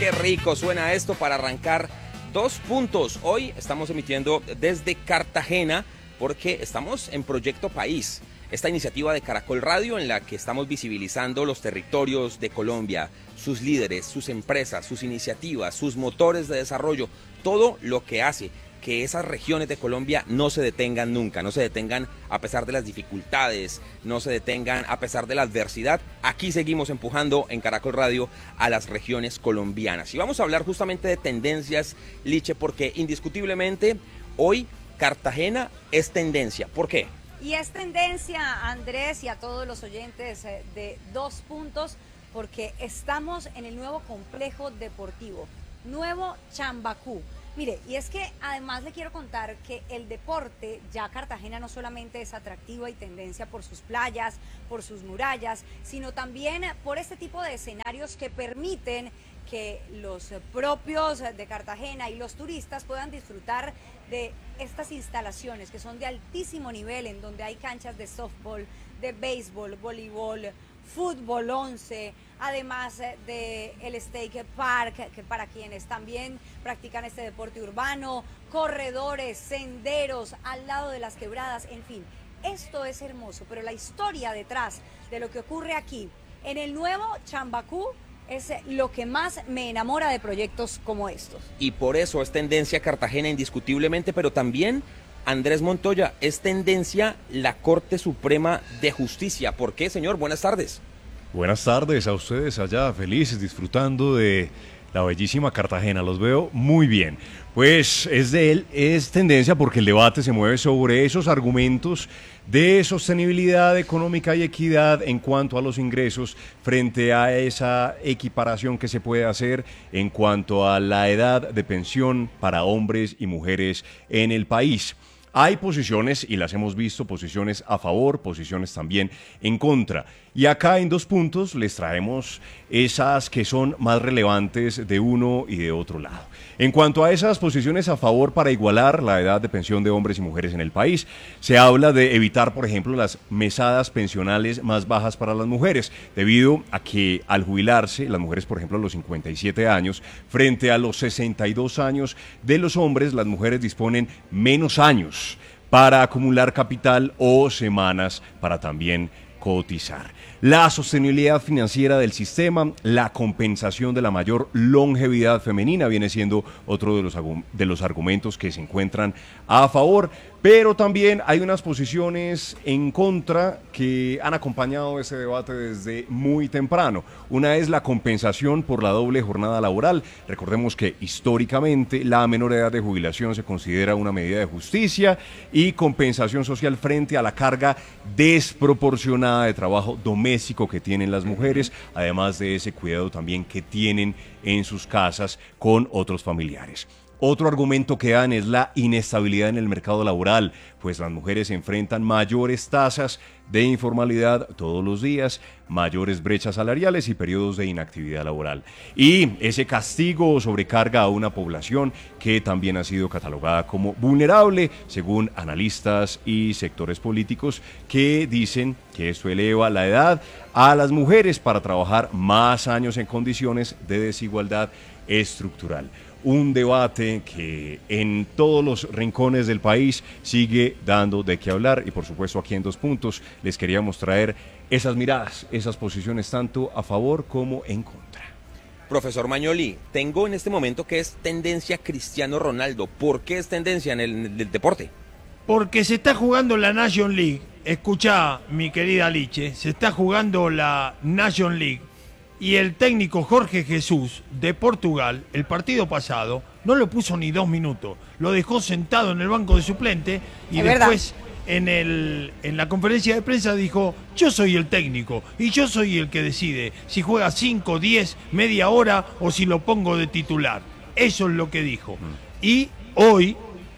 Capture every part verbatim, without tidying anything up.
qué rico suena esto para arrancar dos puntos. Hoy estamos emitiendo desde Cartagena porque estamos en Proyecto País, esta iniciativa de Caracol Radio en la que estamos visibilizando los territorios de Colombia, sus líderes, sus empresas, sus iniciativas, sus motores de desarrollo, todo lo que hace que esas regiones de Colombia no se detengan nunca, no se detengan a pesar de las dificultades, no se detengan a pesar de la adversidad. Aquí seguimos empujando en Caracol Radio a las regiones colombianas. Y vamos a hablar justamente de tendencias, Liche, porque indiscutiblemente hoy Cartagena es tendencia. ¿Por qué? Y es tendencia, Andrés, y a todos los oyentes de Dos Puntos, porque estamos en el nuevo complejo deportivo, Nuevo Chambacú. Mire, y es que además le quiero contar que el deporte, ya Cartagena no solamente es atractiva y tendencia por sus playas, por sus murallas, sino también por este tipo de escenarios que permiten que los propios de Cartagena y los turistas puedan disfrutar de estas instalaciones que son de altísimo nivel, en donde hay canchas de softball, de béisbol, voleibol, fútbol once, además de el Skate Park, que para quienes también practican este deporte urbano, corredores, senderos al lado de las quebradas, en fin, esto es hermoso, pero la historia detrás de lo que ocurre aquí en el nuevo Chambacú es lo que más me enamora de proyectos como estos. Y por eso es tendencia Cartagena indiscutiblemente, pero también, Andrés Montoya, es tendencia la Corte Suprema de Justicia. ¿Por qué, señor? Buenas tardes. Buenas tardes a ustedes allá, felices, disfrutando de la bellísima Cartagena. Los veo muy bien. Pues es de él, es tendencia porque el debate se mueve sobre esos argumentos de sostenibilidad económica y equidad en cuanto a los ingresos frente a esa equiparación que se puede hacer en cuanto a la edad de pensión para hombres y mujeres en el país. Hay posiciones, y las hemos visto, posiciones a favor, posiciones también en contra. Y acá en Dos Puntos les traemos esas que son más relevantes de uno y de otro lado. En cuanto a esas posiciones a favor para igualar la edad de pensión de hombres y mujeres en el país, se habla de evitar, por ejemplo, las mesadas pensionales más bajas para las mujeres, debido a que al jubilarse, las mujeres, por ejemplo, a los cincuenta y siete años, frente a los sesenta y dos años de los hombres, las mujeres disponen menos años para acumular capital o semanas para también cotizar. La sostenibilidad financiera del sistema, la compensación de la mayor longevidad femenina viene siendo otro de los, de los argumentos que se encuentran a favor, pero también hay unas posiciones en contra que han acompañado ese debate desde muy temprano. Una es la compensación por la doble jornada laboral. Recordemos que históricamente la menor edad de jubilación se considera una medida de justicia y compensación social frente a la carga desproporcionada de trabajo doméstico que tienen las mujeres, además de ese cuidado también que tienen en sus casas con otros familiares. Otro argumento que dan es la inestabilidad en el mercado laboral, pues las mujeres enfrentan mayores tasas de informalidad todos los días, mayores brechas salariales y periodos de inactividad laboral. Y ese castigo o sobrecarga a una población que también ha sido catalogada como vulnerable, según analistas y sectores políticos que dicen que esto eleva la edad a las mujeres para trabajar más años en condiciones de desigualdad estructural. Un debate que en todos los rincones del país sigue dando de qué hablar y por supuesto aquí en Dos Puntos les queríamos traer esas miradas, esas posiciones tanto a favor como en contra. Profesor Magnoli, tengo en este momento que es tendencia Cristiano Ronaldo. ¿Por qué es tendencia en el, en el deporte? Porque se está jugando la Nation League. Escuchá, mi querida Liche, se está jugando la Nation League. Y el técnico Jorge Jesús de Portugal, el partido pasado, no lo puso ni dos minutos. Lo dejó sentado en el banco de suplente y es después verdad. en, el, en la conferencia de prensa dijo: yo soy el técnico y yo soy el que decide si juega cinco, diez, media hora o si lo pongo de titular. Eso es lo que dijo. Y hoy,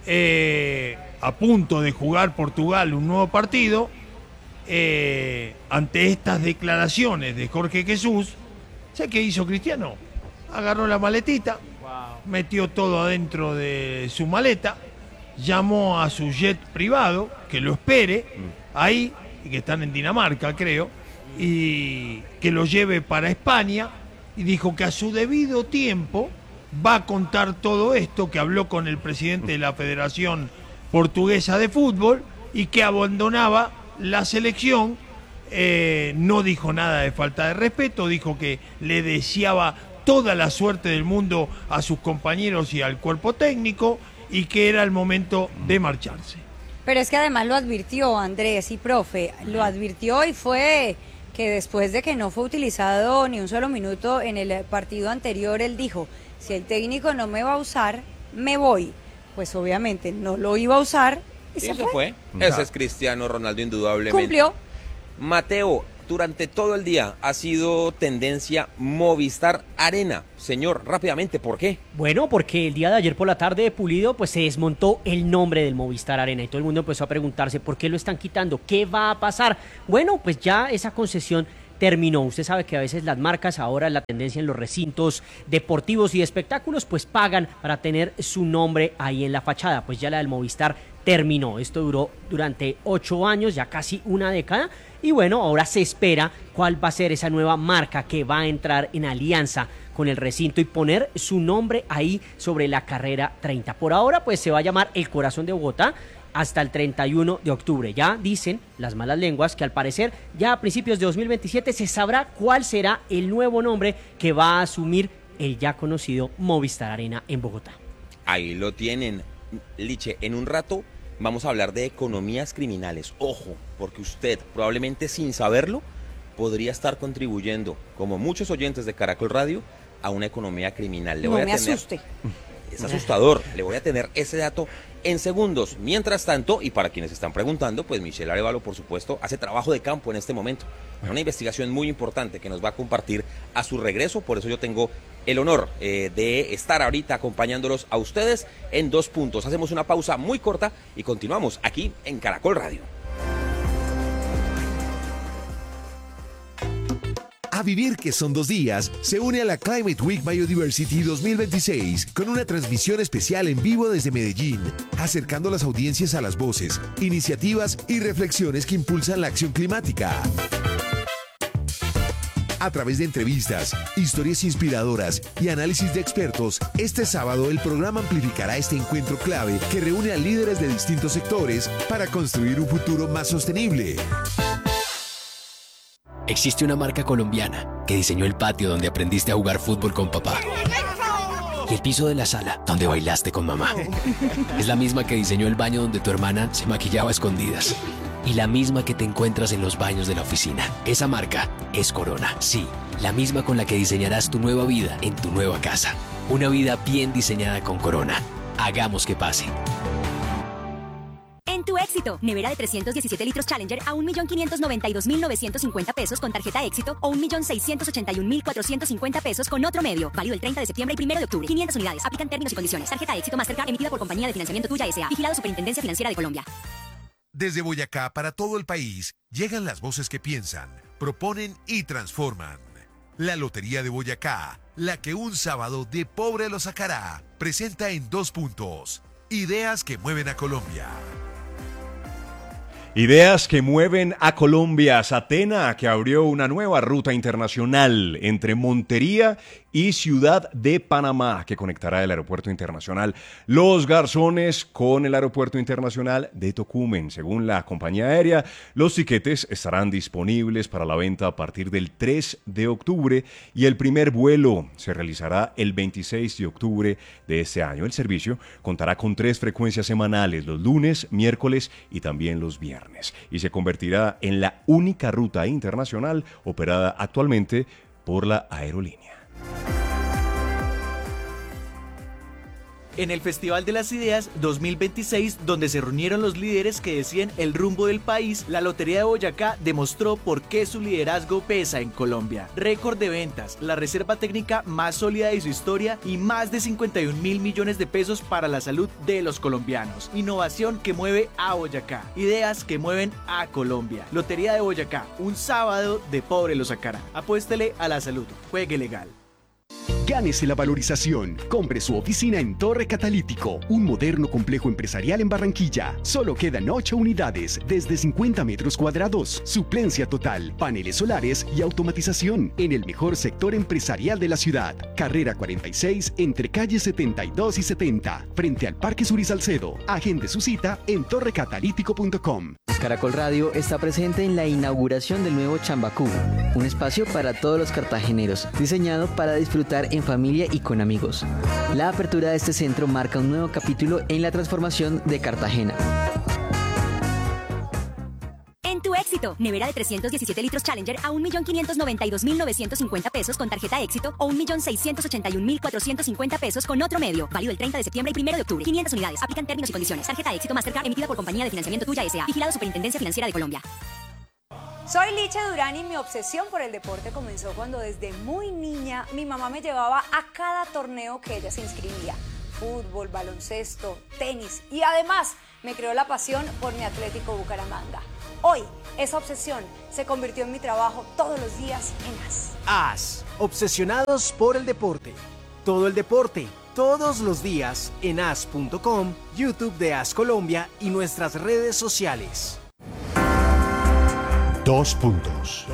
eh, a punto de jugar Portugal un nuevo partido, eh, ante estas declaraciones de Jorge Jesús, ¿sabes qué hizo Cristiano? Agarró la maletita, wow. Metió todo adentro de su maleta, llamó a su jet privado, que lo espere, mm. ahí, que están en Dinamarca, creo, y que lo lleve para España, y dijo que a su debido tiempo va a contar todo esto, que habló con el presidente de la Federación Portuguesa de Fútbol y que abandonaba la selección. Eh, no dijo nada de falta de respeto, dijo que le deseaba toda la suerte del mundo a sus compañeros y al cuerpo técnico y que era el momento de marcharse. Pero es que además lo advirtió Andrés y profe, lo advirtió y fue que después de que no fue utilizado ni un solo minuto en el partido anterior, él dijo, si el técnico no me va a usar, me voy. Pues obviamente no lo iba a usar y Sí, se se fue. fue. Ese es Cristiano Ronaldo indudablemente. Cumplió. Mateo, durante todo el día ha sido tendencia Movistar Arena. Señor, rápidamente, ¿por qué? Bueno, porque el día de ayer por la tarde de Pulido pues se desmontó el nombre del Movistar Arena y todo el mundo empezó a preguntarse por qué lo están quitando, qué va a pasar. Bueno, pues ya esa concesión terminó. Usted sabe que a veces las marcas, ahora la tendencia en los recintos deportivos y de espectáculos, pues pagan para tener su nombre ahí en la fachada. Pues ya la del Movistar terminó. Esto duró durante ocho años, ya casi una década. Y bueno, ahora se espera cuál va a ser esa nueva marca que va a entrar en alianza con el recinto y poner su nombre ahí sobre la carrera treinta. Por ahora, pues se va a llamar El Corazón de Bogotá hasta el treinta y uno de octubre. Ya dicen las malas lenguas que al parecer ya a principios de dos mil veintisiete se sabrá cuál será el nuevo nombre que va a asumir el ya conocido Movistar Arena en Bogotá. Ahí lo tienen. Liche, en un rato vamos a hablar de economías criminales. Ojo, porque usted probablemente sin saberlo podría estar contribuyendo, como muchos oyentes de Caracol Radio, a una economía criminal. Le No voy a me tener... asuste. Es asustador. Le voy a tener ese dato en segundos. Mientras tanto, y para quienes están preguntando, pues Michelle Arevalo, por supuesto, hace trabajo de campo en este momento. Una investigación muy importante que nos va a compartir a su regreso. Por eso yo tengo el honor eh, de estar ahorita acompañándolos a ustedes en Dos Puntos. Hacemos una pausa muy corta y continuamos aquí en Caracol Radio. A vivir que son dos días, se une a la Climate Week Biodiversity dos mil veintiséis con una transmisión especial en vivo desde Medellín, acercando las audiencias a las voces, iniciativas y reflexiones que impulsan la acción climática. A través de entrevistas, historias inspiradoras y análisis de expertos, este sábado el programa amplificará este encuentro clave que reúne a líderes de distintos sectores para construir un futuro más sostenible. Existe una marca colombiana que diseñó el patio donde aprendiste a jugar fútbol con papá y el piso de la sala donde bailaste con mamá. Es la misma que diseñó el baño donde tu hermana se maquillaba a escondidas y la misma que te encuentras en los baños de la oficina. Esa marca es Corona. Sí, la misma con la que diseñarás tu nueva vida en tu nueva casa. Una vida bien diseñada con Corona. Hagamos que pase. En tu Éxito, nevera de trescientos diecisiete litros Challenger a un millón quinientos noventa y dos mil novecientos cincuenta pesos con tarjeta Éxito o un millón seiscientos ochenta y un mil cuatrocientos cincuenta pesos con otro medio. Válido el treinta de septiembre y primero de octubre. quinientas unidades. Aplican términos y condiciones. Tarjeta Éxito Mastercard emitida por Compañía de Financiamiento Tuya S A. Vigilado Superintendencia Financiera de Colombia. Desde Boyacá para todo el país, llegan las voces que piensan, proponen y transforman. La Lotería de Boyacá, la que un sábado de pobre lo sacará, presenta en Dos Puntos. Ideas que mueven a Colombia. Ideas que mueven a Colombia. Satena, que abrió una nueva ruta internacional entre Montería y Ciudad de Panamá, que conectará el aeropuerto internacional Los Garzones con el aeropuerto internacional de Tocumen. Según la compañía aérea, los tiquetes estarán disponibles para la venta a partir del tres de octubre y el primer vuelo se realizará el veintiséis de octubre de este año. El servicio contará con tres frecuencias semanales, los lunes, miércoles y también los viernes, y se convertirá en la única ruta internacional operada actualmente por la aerolínea. En el Festival de las Ideas dos mil veintiséis, donde se reunieron los líderes que deciden el rumbo del país, la Lotería de Boyacá demostró por qué su liderazgo pesa en Colombia. Récord de ventas, la reserva técnica más sólida de su historia y más de cincuenta y un mil millones de pesos para la salud de los colombianos. Innovación que mueve a Boyacá. Ideas que mueven a Colombia. Lotería de Boyacá, un sábado de pobre lo sacará. Apuéstele a la salud. Juegue legal. Gánese la valorización. Compre su oficina en Torre Catalítico, un moderno complejo empresarial en Barranquilla. Solo quedan ocho unidades desde cincuenta metros cuadrados. Suplencia total, paneles solares y automatización en el mejor sector empresarial de la ciudad. Carrera cuarenta y seis entre calles setenta y dos y setenta, frente al Parque Suri Salcedo. Agende su cita en torre catalítico punto com. Caracol Radio está presente en la inauguración del nuevo Chambacú, un espacio para todos los cartageneros, diseñado para disfrutar en familia y con amigos. La apertura de este centro marca un nuevo capítulo en la transformación de Cartagena. En tu éxito, nevera de trescientos diecisiete litros Challenger a un millón quinientos noventa y dos mil novecientos cincuenta pesos con tarjeta éxito o un millón seiscientos ochenta y un mil cuatrocientos cincuenta pesos con otro medio. Válido el treinta de septiembre y primero de octubre. quinientas unidades. Aplican términos y condiciones. Tarjeta éxito Mastercard emitida por Compañía de Financiamiento Tuya S A. Vigilado Superintendencia Financiera de Colombia. Soy Licha Durán y mi obsesión por el deporte comenzó cuando desde muy niña mi mamá me llevaba a cada torneo que ella se inscribía. Fútbol, baloncesto, tenis y además me creó la pasión por mi Atlético Bucaramanga. Hoy, esa obsesión se convirtió en mi trabajo todos los días en A S. A S, obsesionados por el deporte. Todo el deporte, todos los días en A S punto com, YouTube de A S Colombia y nuestras redes sociales. Dos puntos.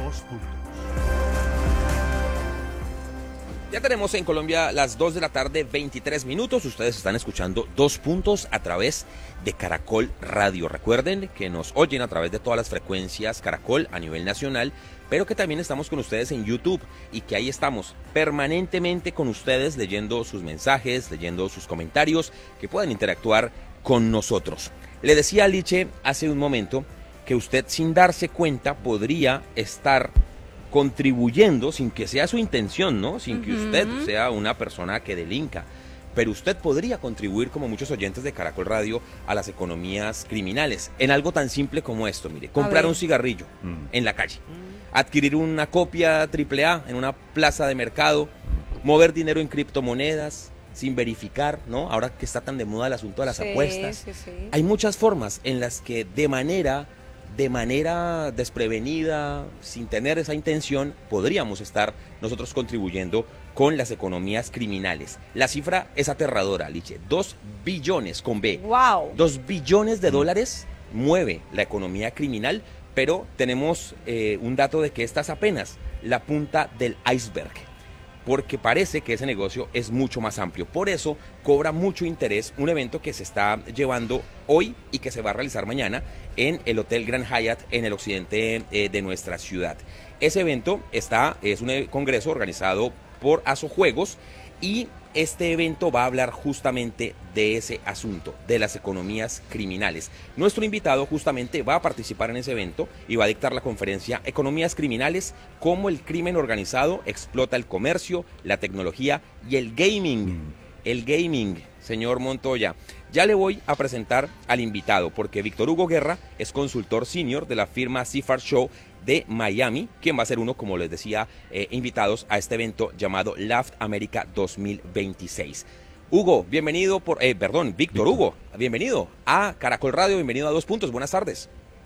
Ya tenemos en Colombia las dos de la tarde, veintitrés minutos. Ustedes están escuchando Dos Puntos a través de Caracol Radio. Recuerden que nos oyen a través de todas las frecuencias Caracol a nivel nacional, pero que también estamos con ustedes en YouTube y que ahí estamos permanentemente con ustedes leyendo sus mensajes, leyendo sus comentarios, que puedan interactuar con nosotros. Le decía a Liche hace un momento que usted sin darse cuenta podría estar contribuyendo sin que sea su intención, ¿no? Sin uh-huh. que usted sea una persona que delinca. Pero usted podría contribuir, como muchos oyentes de Caracol Radio, a las economías criminales. En algo tan simple como esto, mire, comprar un cigarrillo uh-huh. en la calle, uh-huh. adquirir una copia triple A en una plaza de mercado, mover dinero en criptomonedas sin verificar, ¿no? Ahora que está tan de moda el asunto de las sí, apuestas. Sí, sí. Hay muchas formas en las que de manera... de manera desprevenida, sin tener esa intención, podríamos estar nosotros contribuyendo con las economías criminales. La cifra es aterradora, Liche. Dos billones con B. ¡Wow! Dos billones de dólares mueve la economía criminal, pero tenemos eh, un dato de que esta es apenas la punta del iceberg, porque parece que ese negocio es mucho más amplio. Por eso cobra mucho interés un evento que se está llevando hoy y que se va a realizar mañana en el Hotel Grand Hyatt en el occidente eh, de nuestra ciudad. Ese evento está, es un congreso organizado por Asojuegos y este evento va a hablar justamente de ese asunto, de las economías criminales. Nuestro invitado justamente va a participar en ese evento y va a dictar la conferencia Economías Criminales, cómo el crimen organizado explota el comercio, la tecnología y el gaming. El gaming, señor Montoya. Ya le voy a presentar al invitado, porque Víctor Hugo Guerra es consultor senior de la firma Cifar Show de Miami, quien va a ser uno, como les decía, eh, invitados a este evento llamado Laugh America dos mil veintiséis. Hugo, bienvenido por, eh, perdón, Víctor Hugo, bienvenido a Caracol Radio, bienvenido a Dos Puntos, buenas tardes.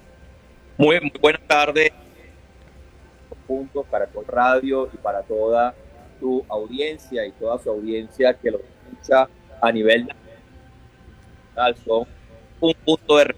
Muy, muy buenas tardes, Dos Puntos, Caracol Radio y para toda su audiencia y toda su audiencia que lo escucha a nivel nacional, son un punto de...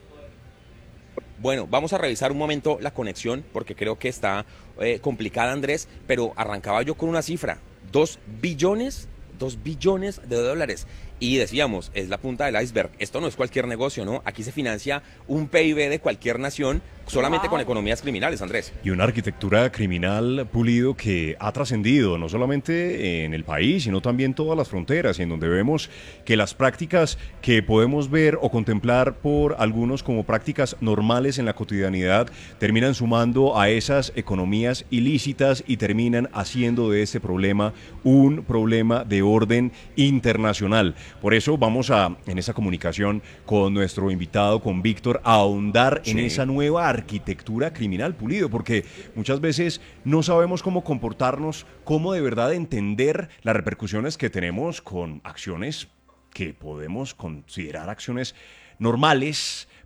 Bueno, vamos a revisar un momento la conexión porque creo que está eh, complicada, Andrés, pero arrancaba yo con una cifra, dos billones, dos billones de dólares. Y decíamos, es la punta del iceberg. Esto no es cualquier negocio, ¿no? Aquí se financia un P I B de cualquier nación solamente wow. con economías criminales, Andrés. Y una arquitectura criminal, Pulido, que ha trascendido no solamente en el país, sino también todas las fronteras, y en donde vemos que las prácticas que podemos ver o contemplar por algunos como prácticas normales en la cotidianidad terminan sumando a esas economías ilícitas y terminan haciendo de este problema un problema de orden internacional. Por eso vamos a, en esa comunicación con nuestro invitado, con Víctor, a ahondar sí. en esa nueva arquitectura criminal, Pulido, porque muchas veces no sabemos cómo comportarnos, cómo de verdad entender las repercusiones que tenemos con acciones que podemos considerar acciones normales,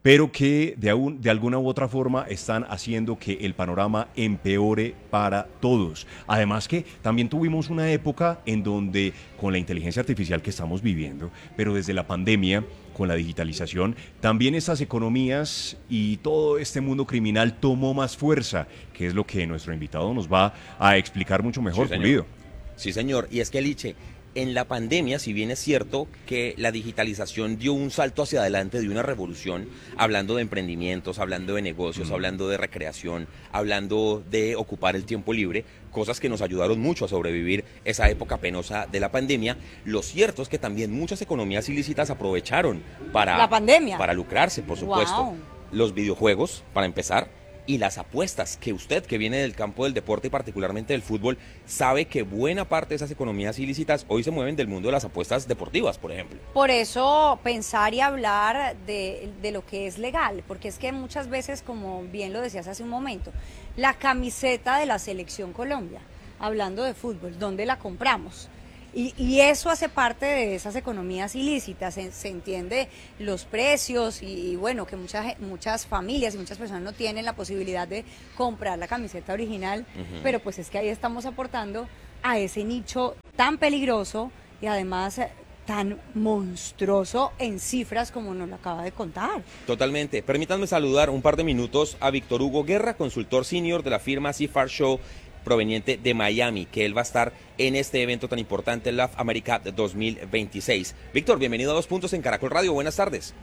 pero que de, aún, de alguna u otra forma están haciendo que el panorama empeore para todos. Además que también tuvimos una época en donde con la inteligencia artificial que estamos viviendo, pero desde la pandemia, con la digitalización, también estas economías y todo este mundo criminal tomó más fuerza, que es lo que nuestro invitado nos va a explicar mucho mejor, sí, Pulido. Sí, señor. Y es que, Liche, en la pandemia, si bien es cierto que la digitalización dio un salto hacia adelante de una revolución, hablando de emprendimientos, hablando de negocios, mm. hablando de recreación, hablando de ocupar el tiempo libre, cosas que nos ayudaron mucho a sobrevivir esa época penosa de la pandemia, lo cierto es que también muchas economías ilícitas aprovecharon para, la pandemia. para lucrarse, por supuesto. Wow. Los videojuegos, para empezar, y las apuestas, que usted, que viene del campo del deporte y particularmente del fútbol, sabe que buena parte de esas economías ilícitas hoy se mueven del mundo de las apuestas deportivas, por ejemplo. Por eso pensar y hablar de, de lo que es legal, porque es que muchas veces, como bien lo decías hace un momento, la camiseta de la Selección Colombia, hablando de fútbol, ¿dónde la compramos? Y, y eso hace parte de esas economías ilícitas, se, se entiende los precios y, y bueno, que muchas, muchas familias y muchas personas no tienen la posibilidad de comprar la camiseta original, uh-huh. pero pues es que ahí estamos aportando a ese nicho tan peligroso y además tan monstruoso en cifras como nos lo acaba de contar. Totalmente. Permítanme saludar un par de minutos a Víctor Hugo Guerra, consultor senior de la firma C F A R Show, proveniente de Miami, que él va a estar en este evento tan importante, Love America dos mil veintiséis. Víctor, bienvenido a Dos Puntos en Caracol Radio, buenas tardes.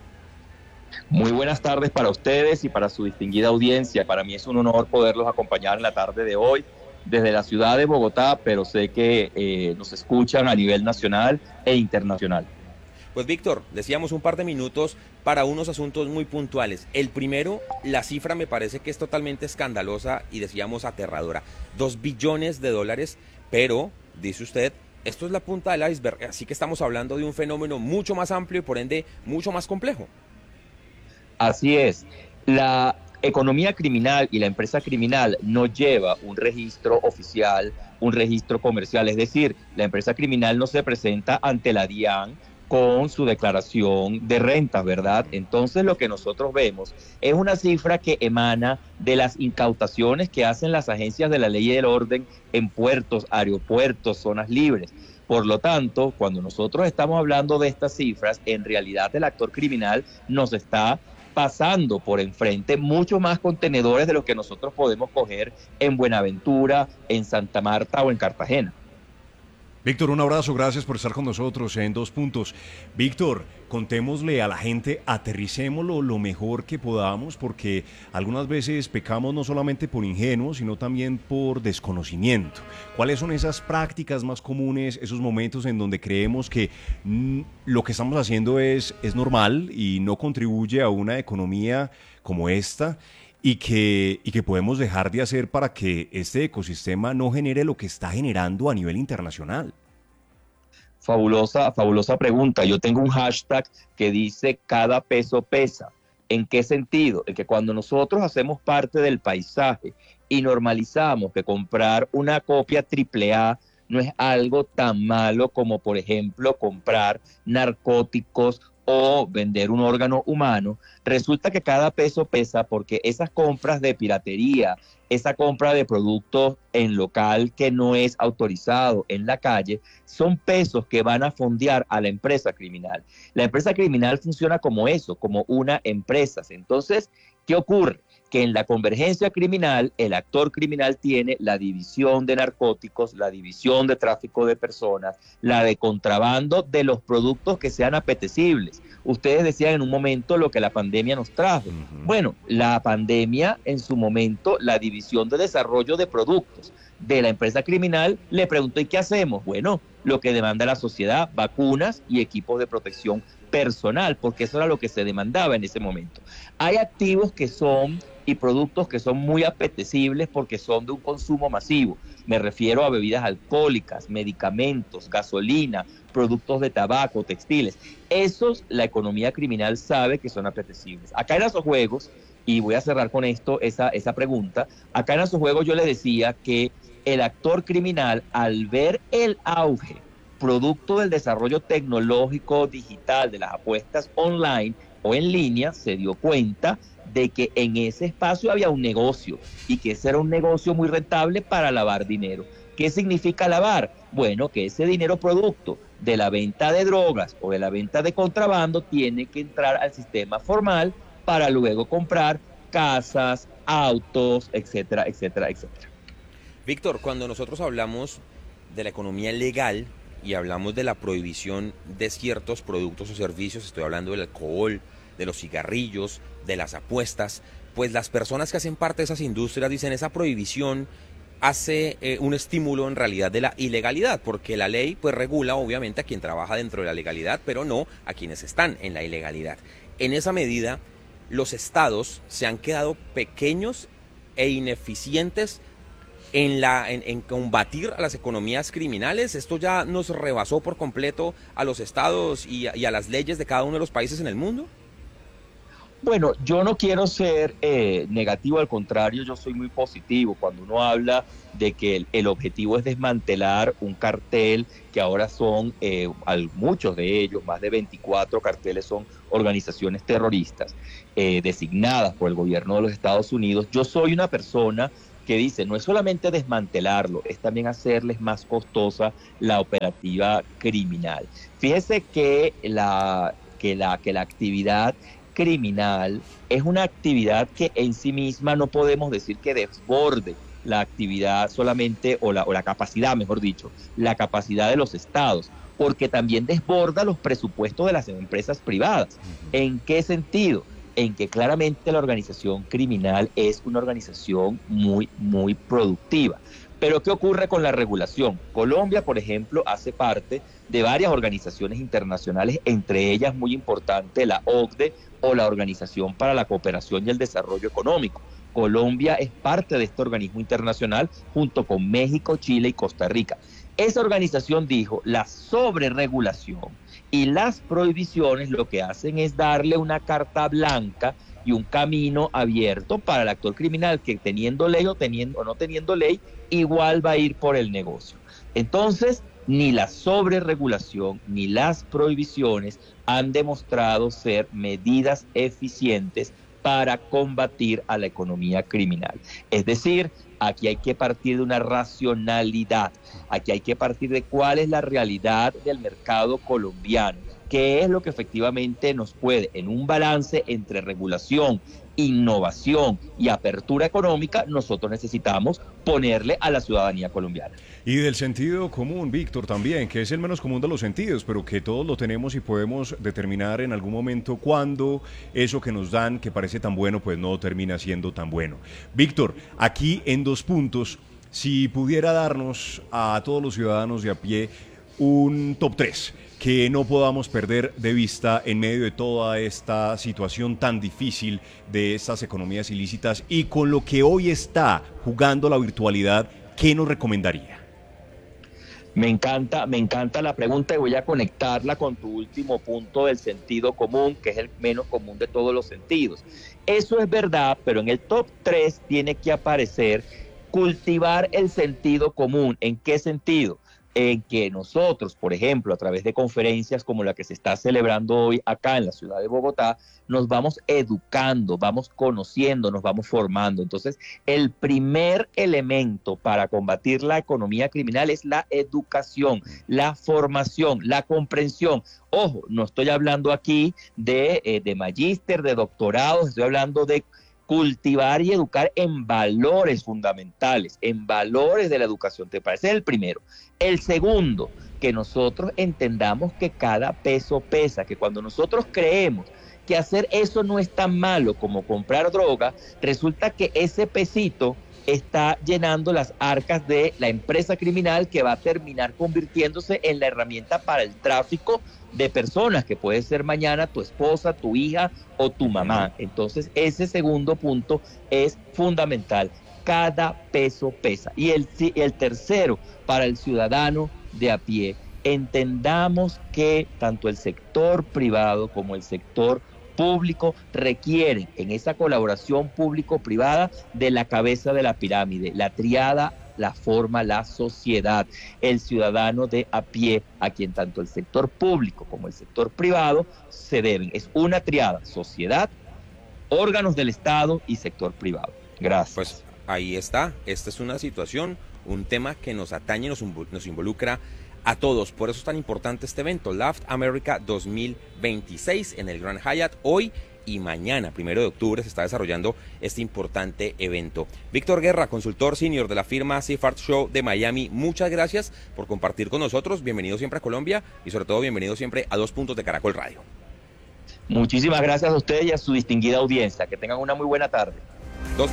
Muy buenas tardes para ustedes y para su distinguida audiencia. Para mí es un honor poderlos acompañar en la tarde de hoy desde la ciudad de Bogotá, pero sé que eh, nos escuchan a nivel nacional e internacional. Pues Víctor, decíamos un par de minutos para unos asuntos muy puntuales. El primero, la cifra me parece que es totalmente escandalosa y decíamos aterradora. Dos billones de dólares, pero, dice usted, esto es la punta del iceberg, así que estamos hablando de un fenómeno mucho más amplio y por ende mucho más complejo. Así es. La economía criminal y la empresa criminal no lleva un registro oficial, un registro comercial, es decir, la empresa criminal no se presenta ante la DIAN con su declaración de renta, ¿verdad? Entonces lo que nosotros vemos es una cifra que emana de las incautaciones que hacen las agencias de la ley y del orden en puertos, aeropuertos, zonas libres. Por lo tanto, cuando nosotros estamos hablando de estas cifras, en realidad el actor criminal nos está pasando por enfrente muchos más contenedores de los que nosotros podemos coger en Buenaventura, en Santa Marta o en Cartagena. Víctor, un abrazo, gracias por estar con nosotros en Dos Puntos. Víctor, contémosle a la gente, aterricémoslo lo mejor que podamos, porque algunas veces pecamos no solamente por ingenuos, sino también por desconocimiento. ¿Cuáles son esas prácticas más comunes, esos momentos en donde creemos que mm, lo que estamos haciendo es, es normal y no contribuye a una economía como esta? Y que, y que podemos dejar de hacer para que este ecosistema no genere lo que está generando a nivel internacional. Fabulosa, fabulosa pregunta. Yo tengo un hashtag que dice cada peso pesa. ¿En qué sentido? En que cuando nosotros hacemos parte del paisaje y normalizamos que comprar una copia triple A no es algo tan malo como, por ejemplo, comprar narcóticos o vender un órgano humano, resulta que cada peso pesa porque esas compras de piratería, esa compra de productos en local que no es autorizado en la calle, son pesos que van a fondear a la empresa criminal. La empresa criminal funciona como eso, como una empresa. Entonces, ¿qué ocurre? Que en la convergencia criminal, el actor criminal tiene la división de narcóticos, la división de tráfico de personas, la de contrabando de los productos que sean apetecibles. Ustedes decían en un momento lo que la pandemia nos trajo. Uh-huh. Bueno, la pandemia en su momento, la división de desarrollo de productos de la empresa criminal le preguntó, ¿y qué hacemos? Bueno, lo que demanda la sociedad, vacunas y equipos de protección personal, porque eso era lo que se demandaba en ese momento. Hay activos que son y productos que son muy apetecibles porque son de un consumo masivo. Me refiero a bebidas alcohólicas, medicamentos, gasolina, productos de tabaco, textiles. Esos la economía criminal sabe que son apetecibles. Acá en esos juegos, y voy a cerrar con esto esa, esa pregunta, acá en esos juegos yo les decía que el actor criminal, al ver el auge producto del desarrollo tecnológico digital de las apuestas online o en línea, se dio cuenta de que en ese espacio había un negocio y que ese era un negocio muy rentable para lavar dinero. ¿Qué significa lavar? Bueno, que ese dinero producto de la venta de drogas o de la venta de contrabando tiene que entrar al sistema formal para luego comprar casas, autos, etcétera, etcétera, etcétera. Víctor, cuando nosotros hablamos de la economía legal y hablamos de la prohibición de ciertos productos o servicios, estoy hablando del alcohol, de los cigarrillos, de las apuestas, pues las personas que hacen parte de esas industrias dicen esa prohibición hace eh, un estímulo en realidad de la ilegalidad, porque la ley pues regula obviamente a quien trabaja dentro de la legalidad, pero no a quienes están en la ilegalidad. En esa medida, los estados se han quedado pequeños e ineficientes en, la, en, en combatir a las economías criminales. Esto ya nos rebasó por completo a los estados y a, y a las leyes de cada uno de los países en el mundo. Bueno, yo no quiero ser eh, negativo, al contrario, yo soy muy positivo cuando uno habla de que el, el objetivo es desmantelar un cartel que ahora son, eh, al, muchos de ellos, más de veinticuatro carteles son organizaciones terroristas eh, designadas por el gobierno de los Estados Unidos. Yo soy una persona que dice, no es solamente desmantelarlo, es también hacerles más costosa la operativa criminal. Fíjese que la, que la, que la actividad criminal es una actividad que en sí misma no podemos decir que desborde la actividad solamente, o la, o la capacidad, mejor dicho, la capacidad de los estados, porque también desborda los presupuestos de las empresas privadas. ¿En qué sentido? En que claramente la organización criminal es una organización muy, muy productiva. Pero ¿qué ocurre con la regulación? Colombia, por ejemplo, hace parte de varias organizaciones internacionales, entre ellas muy importante la O C D E o la Organización para la Cooperación y el Desarrollo Económico. Colombia es parte de este organismo internacional junto con México, Chile y Costa Rica. Esa organización dijo, la sobreregulación y las prohibiciones lo que hacen es darle una carta blanca y un camino abierto para el actor criminal que teniendo ley o, teniendo, o no teniendo ley, igual va a ir por el negocio. Entonces, ni la sobreregulación ni las prohibiciones han demostrado ser medidas eficientes para combatir a la economía criminal. Es decir, aquí hay que partir de una racionalidad, aquí hay que partir de cuál es la realidad del mercado colombiano, qué es lo que efectivamente nos puede, en un balance entre regulación, innovación y apertura económica, nosotros necesitamos ponerle a la ciudadanía colombiana. Y del sentido común, Víctor, también, que es el menos común de los sentidos, pero que todos lo tenemos y podemos determinar en algún momento cuándo eso que nos dan, que parece tan bueno, pues no termina siendo tan bueno. Víctor, aquí en dos puntos, si pudiera darnos a todos los ciudadanos de a pie un top tres que no podamos perder de vista en medio de toda esta situación tan difícil de estas economías ilícitas y con lo que hoy está jugando la virtualidad, ¿qué nos recomendaría? Me encanta, me encanta la pregunta y voy a conectarla con tu último punto del sentido común, que es el menos común de todos los sentidos. Eso es verdad, pero en el top tres tiene que aparecer cultivar el sentido común. ¿En qué sentido? En que nosotros, por ejemplo, a través de conferencias como la que se está celebrando hoy acá en la ciudad de Bogotá, nos vamos educando, vamos conociendo, nos vamos formando. Entonces, el primer elemento para combatir la economía criminal es la educación, la formación, la comprensión. Ojo, no estoy hablando aquí de, eh, de magíster, de doctorados, estoy hablando de cultivar y educar en valores fundamentales, en valores de la educación. ¿Te parece? El primero. El segundo, que nosotros entendamos que cada peso pesa, que cuando nosotros creemos que hacer eso no es tan malo como comprar droga, resulta que ese pesito está llenando las arcas de la empresa criminal que va a terminar convirtiéndose en la herramienta para el tráfico de personas, que puede ser mañana tu esposa, tu hija o tu mamá. Entonces, ese segundo punto es fundamental. Cada peso pesa. Y el, el tercero, para el ciudadano de a pie, entendamos que tanto el sector privado como el sector público requieren en esa colaboración público-privada de la cabeza de la pirámide, la triada la forma la sociedad, el ciudadano de a pie, a quien tanto el sector público como el sector privado se deben. Es una triada: sociedad, órganos del Estado y sector privado. Gracias. Pues ahí está. Esta es una situación, un tema que nos atañe, nos, nos involucra a todos. Por eso es tan importante este evento, Laugh America dos mil veintiséis, en el Grand Hyatt. Hoy y mañana, primero de octubre, se está desarrollando este importante evento. Víctor Guerra, consultor senior de la firma Seafart Show de Miami, muchas gracias por compartir con nosotros. Bienvenido siempre a Colombia y sobre todo bienvenido siempre a Dos Puntos de Caracol Radio. Muchísimas gracias a ustedes y a su distinguida audiencia. Que tengan una muy buena tarde. Dos.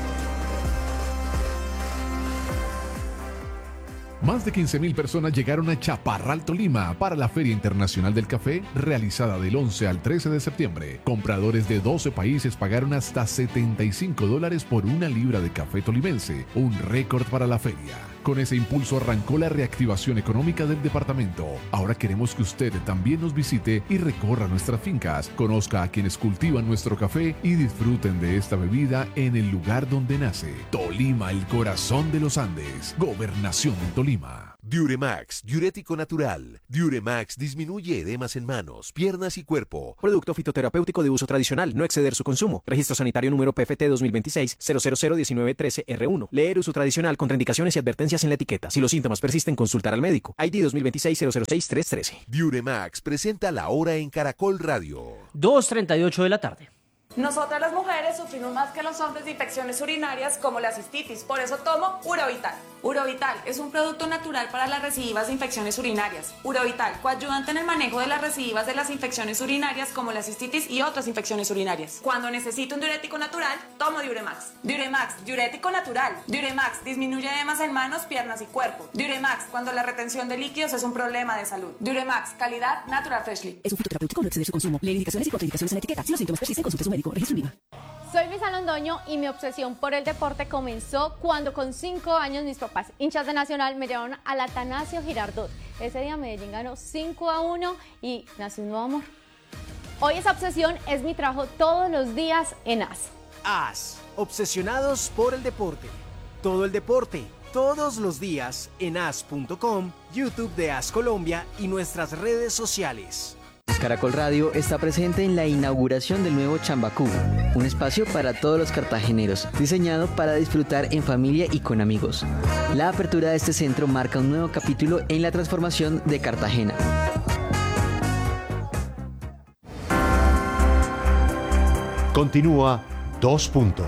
Más de quince mil personas llegaron a Chaparral, Tolima, para la Feria Internacional del Café, realizada del once al trece de septiembre. Compradores de doce países pagaron hasta setenta y cinco dólares por una libra de café tolimense, un récord para la feria. Con ese impulso arrancó la reactivación económica del departamento. Ahora queremos que usted también nos visite y recorra nuestras fincas, conozca a quienes cultivan nuestro café y disfruten de esta bebida en el lugar donde nace. Tolima, el corazón de los Andes. Gobernación de Tolima. Diuremax, diurético natural. Diuremax disminuye edemas en manos, piernas y cuerpo. Producto fitoterapéutico de uso tradicional, no exceder su consumo. Registro sanitario número P F T dos mil veintiséis cero cero cero diecinueve trece R uno. Leer uso tradicional, contraindicaciones y advertencias en la etiqueta. Si los síntomas persisten, consultar al médico. I D dos mil veintiséis cero cero seis tres trece. Diuremax presenta la hora en Caracol Radio. dos treinta y ocho de la tarde. Nosotras las mujeres sufrimos más que los hombres de infecciones urinarias como la cistitis, por eso tomo Urovital. Urovital es un producto natural para las recidivas de infecciones urinarias. Urovital, coayudante en el manejo de las recidivas de las infecciones urinarias como la cistitis y otras infecciones urinarias. Cuando necesito un diurético natural, tomo Diuremax. Diuremax, diurético natural. Diuremax, disminuye edemas en manos, piernas y cuerpo. Diuremax, cuando la retención de líquidos es un problema de salud. Diuremax, calidad Natural Freshly. Es un fitoterapéutico, no exceder su consumo. Lee indicaciones y contraindicaciones en la etiqueta. Si los síntomas persisten, consulte a su médico. Registro IVA. Soy Luisa Londoño y mi obsesión por el deporte comenzó cuando con cinco años mis papás, hinchas de Nacional, me llevaron al Atanasio Girardot. Ese día Medellín ganó cinco a uno y nació un nuevo amor. Hoy esa obsesión es mi trabajo todos los días en A S. A S, obsesionados por el deporte. Todo el deporte, todos los días en A S punto com, YouTube de A S Colombia y nuestras redes sociales. Caracol Radio está presente en la inauguración del nuevo Chambacú, un espacio para todos los cartageneros, diseñado para disfrutar en familia y con amigos. La apertura de este centro marca un nuevo capítulo en la transformación de Cartagena. Continúa Dos Puntos.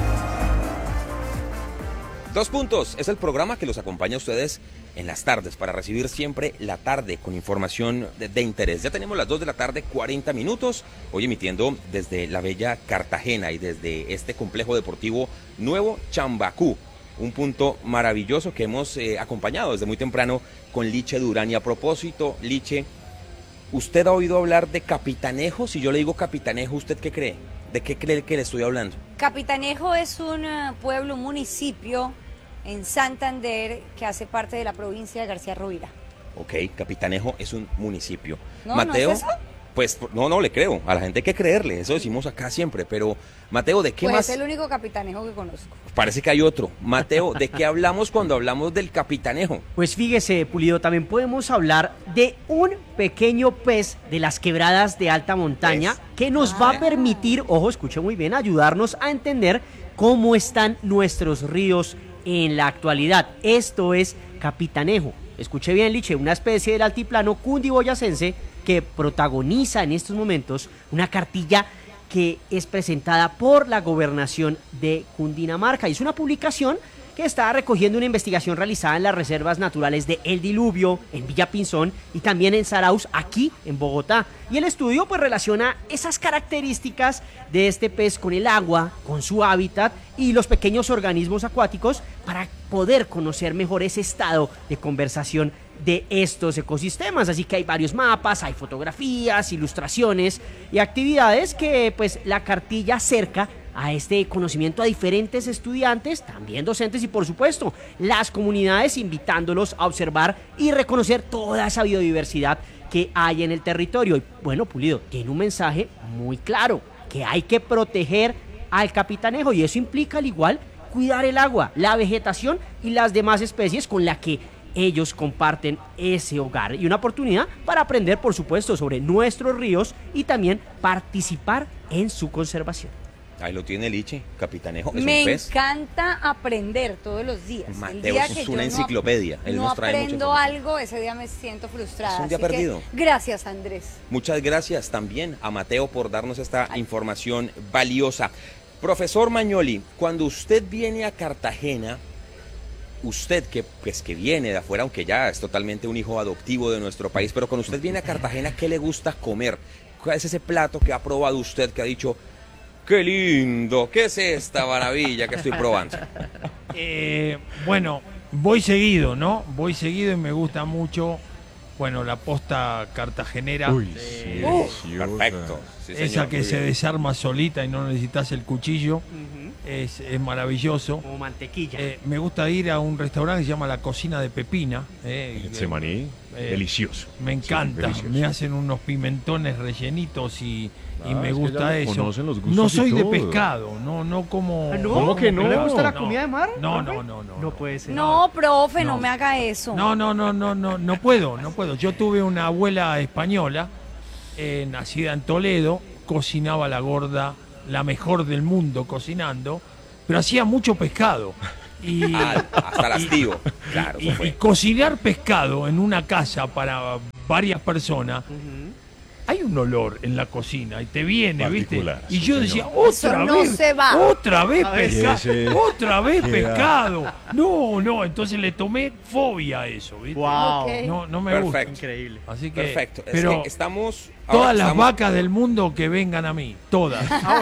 Dos Puntos es el programa que los acompaña a ustedes en las tardes para recibir siempre la tarde con información de, de interés. Ya tenemos las dos de la tarde, cuarenta minutos, hoy emitiendo desde la bella Cartagena y desde este complejo deportivo nuevo Chambacú, un punto maravilloso que hemos eh, acompañado desde muy temprano con Liche Durán. Y a propósito, Liche, ¿usted ha oído hablar de Capitanejo? Si yo le digo Capitanejo, ¿usted qué cree? ¿De qué cree que le estoy hablando? Capitanejo es un uh, pueblo, un municipio en Santander que hace parte de la provincia de García Rovira. Ok, Capitanejo es un municipio. ¿No, Mateo, ¿no es eso? Pues no, no le creo. A la gente hay que creerle, eso decimos acá siempre. Pero, Mateo, ¿de qué pues más? es el único Capitanejo que conozco. Parece que hay otro. Mateo, ¿de qué hablamos cuando hablamos del Capitanejo? Pues fíjese, Pulido, también podemos hablar de un pequeño pez de las quebradas de alta montaña ¿Pez? que nos ah. va a permitir, ojo, escuche muy bien, ayudarnos a entender cómo están nuestros ríos en la actualidad. Esto es Capitanejo. Escuche bien, Liche, una especie del altiplano cundiboyacense que protagoniza en estos momentos una cartilla que es presentada por la gobernación de Cundinamarca. Y es una publicación que está recogiendo una investigación realizada en las reservas naturales de El Diluvio, en Villa Pinzón y también en Zarauz, aquí en Bogotá. Y el estudio pues relaciona esas características de este pez con el agua, con su hábitat y los pequeños organismos acuáticos para poder conocer mejor ese estado de conversación de estos ecosistemas. Así que hay varios mapas, hay fotografías, ilustraciones y actividades que pues la cartilla acerca a este conocimiento a diferentes estudiantes, también docentes y por supuesto las comunidades, invitándolos a observar y reconocer toda esa biodiversidad que hay en el territorio. Y bueno, Pulido, tiene un mensaje muy claro, que hay que proteger al Capitanejo y eso implica al igual cuidar el agua, la vegetación y las demás especies con las que ellos comparten ese hogar, y una oportunidad para aprender, por supuesto, sobre nuestros ríos y también participar en su conservación. Ahí lo tiene Liche, capitanejo. Es Me un pez. encanta aprender todos los días. Mateo, el día es que una yo enciclopedia. No, Él no nos trae mucha aprendo información. algo, ese día me siento frustrada. Es un día así que perdido. gracias, Andrés. Muchas gracias también a Mateo por darnos esta información valiosa. Profesor Magnoli, cuando usted viene a Cartagena, usted que, pues, que viene de afuera, aunque ya es totalmente un hijo adoptivo de nuestro país, pero cuando usted viene a Cartagena, ¿qué le gusta comer? ¿Cuál es ese plato que ha probado usted que ha dicho, qué lindo, qué es esta maravilla que estoy probando? Eh, bueno, voy seguido, ¿no? Voy seguido y me gusta mucho, bueno, la posta cartagenera. Uy, eh, sí, uh, deliciosa. Perfecto. Sí, esa señor, que muy se bien. desarma solita y no necesitas el cuchillo. Es, es maravilloso. Como mantequilla. Eh, me gusta ir a un restaurante que se llama La Cocina de Pepina. Eh, Getsemaní, eh, delicioso. Me encanta. Sí, delicioso. Me hacen unos pimentones rellenitos y, y Ah, me es que gusta ya le eso. conocen los gustos No y soy de todo. pescado, no, no como. ¿Ah, no? ¿Cómo que no? ¿No le gusta la No. comida de mar? No, profe? no, no, no. No puede ser. No, profe, no, No. me haga eso. No, no, no, no, no, no puedo, no puedo. Yo tuve una abuela española, eh, nacida en Toledo, cocinaba la gorda, la mejor del mundo cocinando, pero hacía mucho pescado. Y, Ah, hasta el hastío. Claro, y, eso fue. y cocinar pescado en una casa para varias personas, hay un olor en la cocina y te viene, ¿viste? Particular, Y sí, yo señor. decía, otra Eso no vez, se va. otra vez A ver, pescado, ese- otra vez Queda- pescado. No, no, entonces le tomé fobia a eso, ¿viste? Wow. Ok. No, no me gusta. Perfecto. Increíble. Así que, Perfecto. Es pero que estamos. ahora todas que las estamos- vacas del mundo que vengan a mí, todas. Ah,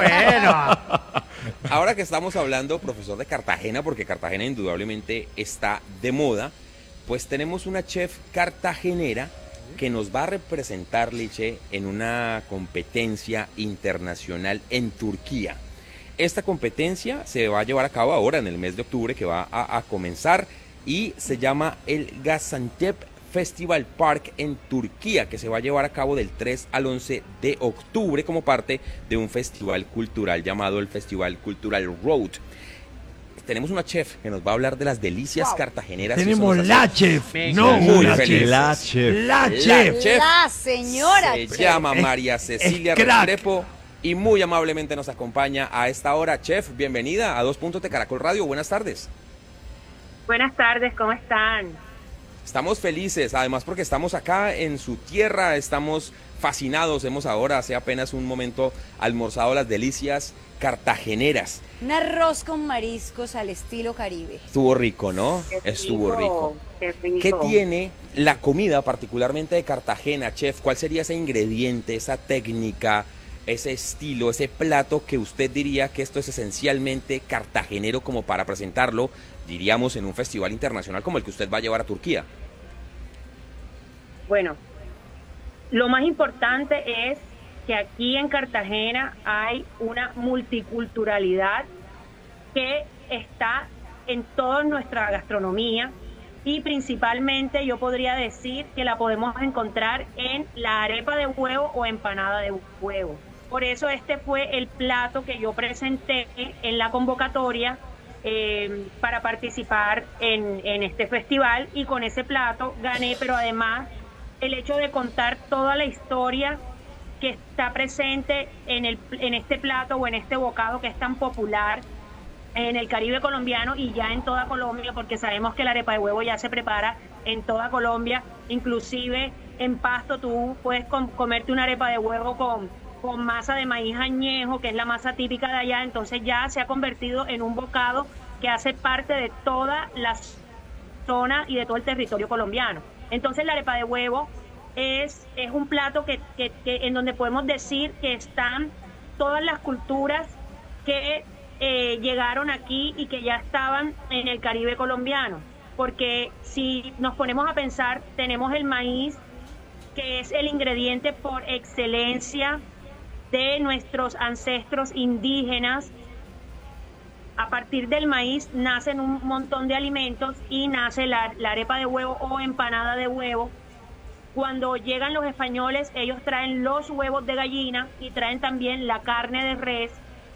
bueno. Ahora que estamos hablando, profesor, de Cartagena, porque Cartagena indudablemente está de moda, pues tenemos una chef cartagenera que nos va a representar, Liche, en una competencia internacional en Turquía. Esta competencia se va a llevar a cabo ahora en el mes de octubre, que va a, a comenzar, y se llama el Gaziantep Festival Park en Turquía, que se va a llevar a cabo del tres al once de octubre como parte de un festival cultural llamado el Festival Cultural Road. Tenemos una chef que nos va a hablar de las delicias cartageneras. y eso Tenemos nos la hace chef, Me no muy una felices. chef. La chef. La La chef. chef. La señora. Se chef. llama Es- María Cecilia es crack. Restrepo y muy amablemente nos acompaña a esta hora. Chef, bienvenida a Dos Puntos de Caracol Radio. Buenas tardes. Buenas tardes, ¿cómo están? Estamos felices, además porque estamos acá en su tierra, estamos fascinados. Hemos ahora, hace apenas un momento, almorzado las delicias cartageneras. Un arroz con mariscos al estilo Caribe. Estuvo rico, ¿no? Qué Estuvo rico. Qué rico. ¿Qué tiene la comida particularmente de Cartagena, chef? ¿Cuál sería ese ingrediente, esa técnica, ese estilo, ese plato que usted diría que esto es esencialmente cartagenero como para presentarlo, diríamos, en un festival internacional como el que usted va a llevar a Turquía? Bueno, lo más importante es que aquí en Cartagena hay una multiculturalidad que está en toda nuestra gastronomía y principalmente yo podría decir que la podemos encontrar en la arepa de huevo o empanada de huevo. Por eso este fue el plato que yo presenté en la convocatoria eh, para participar en, en este festival, y con ese plato gané, pero además el hecho de contar toda la historia que está presente en, el, en este plato o en este bocado que es tan popular en el Caribe colombiano y ya en toda Colombia, porque sabemos que la arepa de huevo ya se prepara en toda Colombia, inclusive en Pasto tú puedes com comerte una arepa de huevo con, con masa de maíz añejo, que es la masa típica de allá. Entonces ya se ha convertido en un bocado que hace parte de toda la zona y de todo el territorio colombiano. Entonces la arepa de huevo es, es un plato que, que, que en donde podemos decir que están todas las culturas que eh, llegaron aquí y que ya estaban en el Caribe colombiano. Porque si nos ponemos a pensar, tenemos el maíz, que es el ingrediente por excelencia de nuestros ancestros indígenas. A partir del maíz nacen un montón de alimentos y nace la, la arepa de huevo o empanada de huevo. Cuando llegan los españoles, ellos traen los huevos de gallina y traen también la carne de res.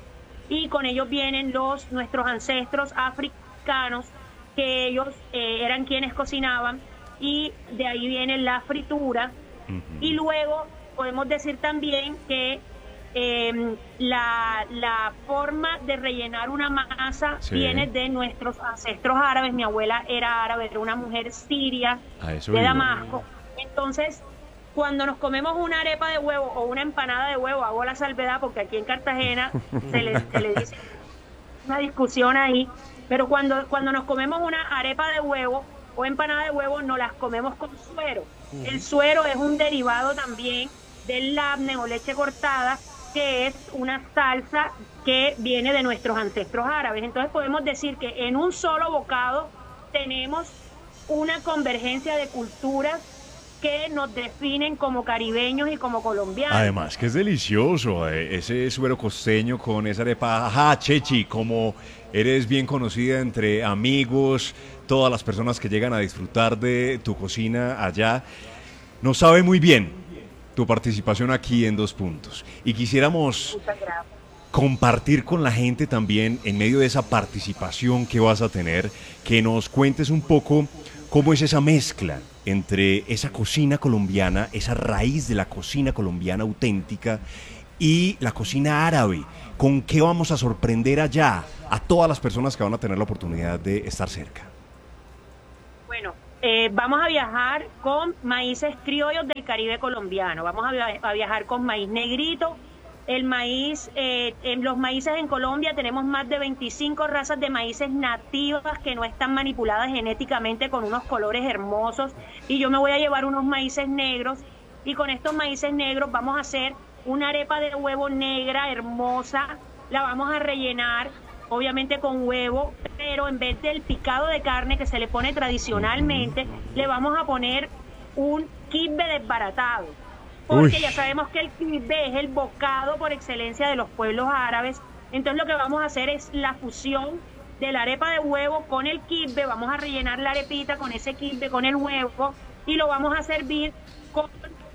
y con ellos vienen los nuestros ancestros africanos, que ellos eh, eran quienes cocinaban, y de ahí viene la fritura. Uh-huh. Y luego podemos decir también que eh, la, la forma de rellenar una masa sí. viene de nuestros ancestros árabes. Mi abuela era árabe, era una mujer siria de Damasco. Entonces, cuando nos comemos una arepa de huevo o una empanada de huevo, hago la salvedad porque aquí en Cartagena se le, se le dice una discusión ahí, pero cuando, cuando nos comemos una arepa de huevo o empanada de huevo, nos las comemos con suero. Uh-huh. El suero es un derivado también del labne o leche cortada, que es una salsa que viene de nuestros ancestros árabes. Entonces podemos decir que en un solo bocado tenemos una convergencia de culturas que nos definen como caribeños y como colombianos. Además que es delicioso, eh, ese suero costeño con esa arepa. Ajá, Chechi, como eres bien conocida entre amigos, todas las personas que llegan a disfrutar de tu cocina allá, nos sabe muy bien tu participación aquí en Dos Puntos. Y quisiéramos compartir con la gente también, en medio de esa participación que vas a tener, que nos cuentes un poco cómo es esa mezcla entre esa cocina colombiana, esa raíz de la cocina colombiana auténtica y la cocina árabe. ¿Con qué vamos a sorprender allá a todas las personas que van a tener la oportunidad de estar cerca? Bueno, eh, vamos a viajar con maíces criollos del Caribe colombiano. Vamos a, via a viajar con maíz negrito. El maíz, eh, en los maíces en Colombia tenemos más de veinticinco razas de maíces nativas que no están manipuladas genéticamente, con unos colores hermosos, y yo me voy a llevar unos maíces negros, y con estos maíces negros vamos a hacer una arepa de huevo negra hermosa. La vamos a rellenar obviamente con huevo, pero en vez del picado de carne que se le pone tradicionalmente, le vamos a poner un kibbe desbaratado. Porque Uy. ya sabemos que el kibbe es el bocado por excelencia de los pueblos árabes. Entonces lo que vamos a hacer es la fusión de la arepa de huevo con el kibbe. Vamos a rellenar la arepita con ese kibbe, con el huevo, y lo vamos a servir con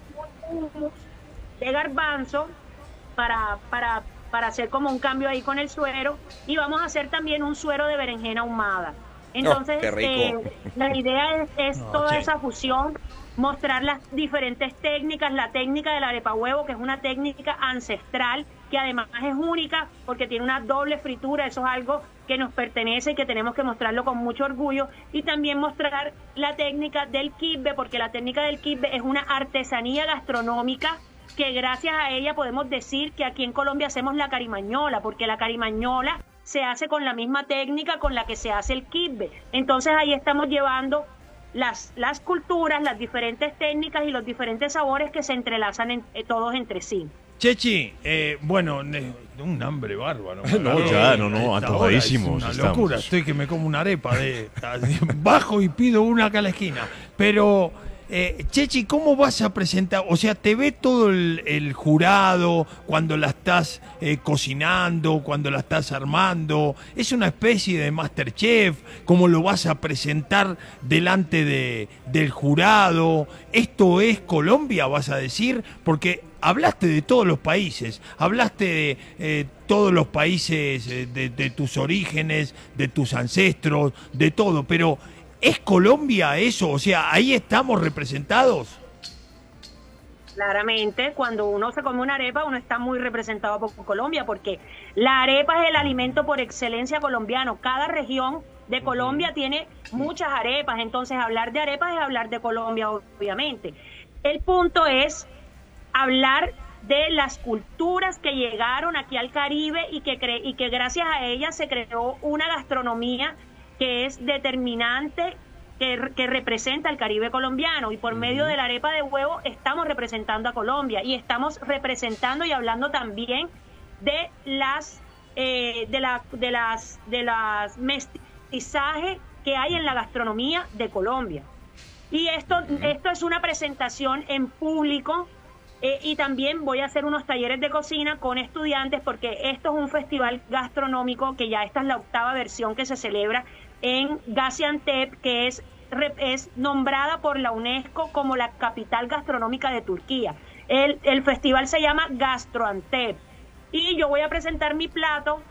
un hummus de garbanzo para, para, para hacer como un cambio ahí con el suero. Y vamos a hacer también un suero de berenjena ahumada. Entonces oh, eh, la idea es, es no, toda che. esa fusión, mostrar las diferentes técnicas, la técnica del arepa huevo, que es una técnica ancestral, que además es única porque tiene una doble fritura. Eso es algo que nos pertenece y que tenemos que mostrarlo con mucho orgullo. Y también mostrar la técnica del kibbe, porque la técnica del kibbe es una artesanía gastronómica que gracias a ella podemos decir que aquí en Colombia hacemos la carimañola, porque la carimañola se hace con la misma técnica con la que se hace el kibbe. Entonces ahí estamos llevando Las, las culturas, las diferentes técnicas y los diferentes sabores que se entrelazan en, eh, todos entre sí. Chechi, eh, bueno, ne, un hambre bárbaro. No, ya, no, no, antojadísimos. Es una locura, estoy que me como una arepa de, de bajo y pido una acá a la esquina. Pero, eh, Chechi, ¿cómo vas a presentar? O sea, ¿te ve todo el, el jurado cuando la estás eh, cocinando, cuando la estás armando? ¿Es una especie de MasterChef? ¿Cómo lo vas a presentar delante de, del jurado? ¿Esto es Colombia, vas a decir? Porque hablaste de todos los países, hablaste de eh, todos los países, eh, de, de tus orígenes, de tus ancestros, de todo, pero ¿es Colombia eso? O sea, ¿ahí estamos representados? Claramente, cuando uno se come una arepa, uno está muy representado por Colombia, porque la arepa es el alimento por excelencia colombiano. Cada región de Colombia tiene muchas arepas, entonces hablar de arepas es hablar de Colombia, obviamente. El punto es hablar de las culturas que llegaron aquí al Caribe y que, cre y que gracias a ellas se creó una gastronomía que es determinante, que, que representa al Caribe colombiano, y por uh-huh. medio de la arepa de huevo estamos representando a Colombia, y estamos representando y hablando también de las eh, de la de las de las mestizaje que hay en la gastronomía de Colombia. Y esto uh-huh. esto es una presentación en público. Eh, y también voy a hacer unos talleres de cocina con estudiantes, porque esto es un festival gastronómico que ya esta es la octava versión que se celebra en Gaziantep, que es, es nombrada por la UNESCO como la capital gastronómica de Turquía. El, el festival se llama Gastroantep, y yo voy a presentar mi plato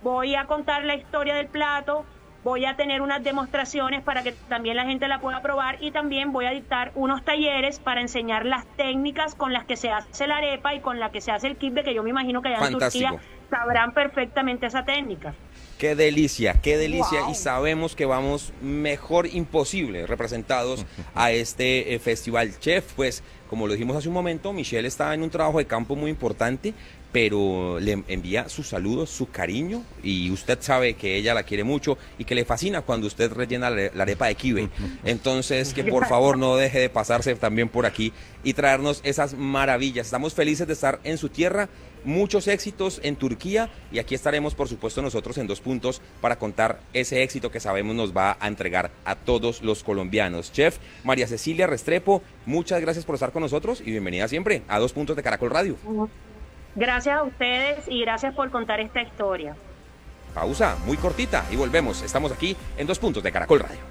voy a contar la historia del plato, voy a tener unas demostraciones para que también la gente la pueda probar y también voy a dictar unos talleres para enseñar las técnicas con las que se hace la arepa y con las que se hace el kibbe, que yo me imagino que allá en Turquía sabrán perfectamente esa técnica. Qué delicia, qué delicia. Wow. Y sabemos que vamos mejor imposible representados a este eh, festival. Chef, pues como lo dijimos hace un momento, Michelle está en un trabajo de campo muy importante, pero le envía sus saludos, su cariño, y usted sabe que ella la quiere mucho y que le fascina cuando usted rellena la arepa de kibe. Entonces, que por favor no deje de pasarse también por aquí y traernos esas maravillas. Estamos felices de estar en su tierra. Muchos éxitos en Turquía y aquí estaremos, por supuesto, nosotros en Dos Puntos para contar ese éxito que sabemos nos va a entregar a todos los colombianos. Chef María Cecilia Restrepo, muchas gracias por estar con nosotros y bienvenida siempre a Dos Puntos de Caracol Radio. Gracias a ustedes y gracias por contar esta historia. Pausa muy cortita y volvemos. Estamos aquí en Dos Puntos de Caracol Radio.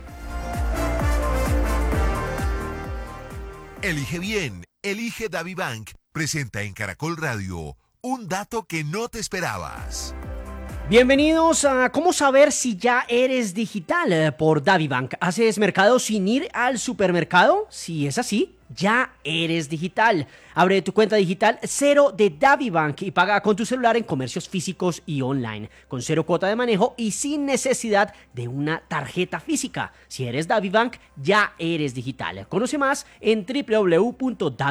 Elige bien, elige DaviBank. Presenta en Caracol Radio un dato que no te esperabas. Bienvenidos a ¿Cómo saber si ya eres digital? eh, por DaviBank. ¿Haces mercado sin ir al supermercado? Si es así, ya eres digital. Abre tu cuenta digital cero de DaviBank y paga con tu celular en comercios físicos y online, con cero cuota de manejo y sin necesidad de una tarjeta física. Si eres DaviBank, ya eres digital. Conoce más en doble u doble u doble u punto davibank punto com.